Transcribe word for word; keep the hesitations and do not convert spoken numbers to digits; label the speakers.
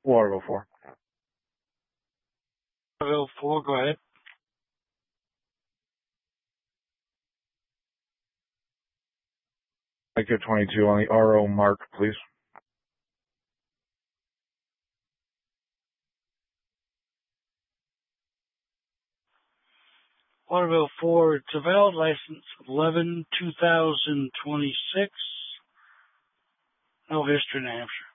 Speaker 1: Waterville four.
Speaker 2: Waterville four, go ahead.
Speaker 1: I get twenty-two on the R O mark, please.
Speaker 2: Waterville four, it's a valid license eleven two thousand twenty-six. No history in New Hampshire.